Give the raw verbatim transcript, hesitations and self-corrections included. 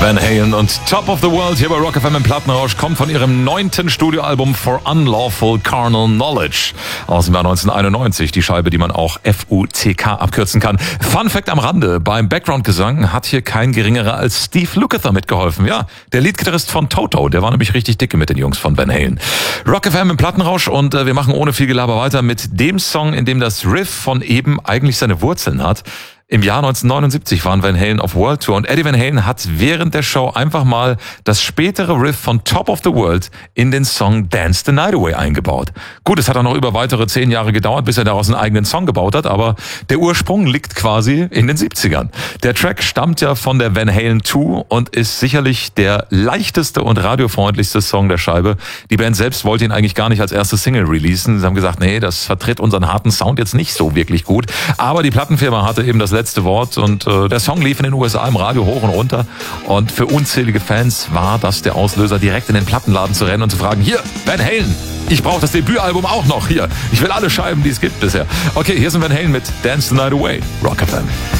Van Halen und Top of the World hier bei Rock F M im Plattenrausch kommt von ihrem neunten Studioalbum For Unlawful Carnal Knowledge aus dem Jahr neunzehnhunderteinundneunzig. Die Scheibe, die man auch F U C K abkürzen kann. Fun Fact am Rande, beim Background-Gesang hat hier kein geringerer als Steve Lukather mitgeholfen. Ja, der Leadgitarrist von Toto, der war nämlich richtig dicke mit den Jungs von Van Halen. Rock F M im Plattenrausch und äh, wir machen ohne viel Gelaber weiter mit dem Song, in dem das Riff von eben eigentlich seine Wurzeln hat. Im Jahr neunzehnhundertneunundsiebzig waren Van Halen auf World Tour und Eddie Van Halen hat während der Show einfach mal das spätere Riff von Top of the World in den Song Dance the Night Away eingebaut. Gut, es hat auch noch über weitere zehn Jahre gedauert, bis er daraus einen eigenen Song gebaut hat, aber der Ursprung liegt quasi in den siebzigern. Der Track stammt ja von der Van Halen zwei und ist sicherlich der leichteste und radiofreundlichste Song der Scheibe. Die Band selbst wollte ihn eigentlich gar nicht als erste Single releasen. Sie haben gesagt, nee, das vertritt unseren harten Sound jetzt nicht so wirklich gut. Aber die Plattenfirma hatte eben das letzte Wort und äh, der Song lief in den U S A im Radio hoch und runter und für unzählige Fans war das der Auslöser, direkt in den Plattenladen zu rennen und zu fragen, hier, Van Halen, ich brauche das Debütalbum auch noch hier. Ich will alle Scheiben, die es gibt bisher. Okay, hier sind Van Halen mit Dance the Night Away, Rock F M.